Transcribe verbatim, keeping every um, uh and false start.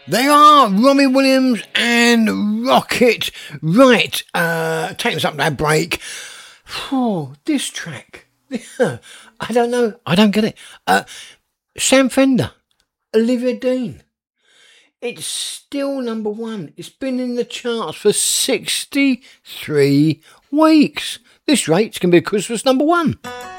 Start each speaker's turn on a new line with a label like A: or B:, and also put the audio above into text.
A: They are Robbie Williams and Rocket. Right, uh, taking us up to that break. Oh, this track. I don't know. I don't get it. Uh, Sam Fender, Olivia Dean. It's still number one. It's been in the charts for sixty-three weeks. This rate's going to be a Christmas number one.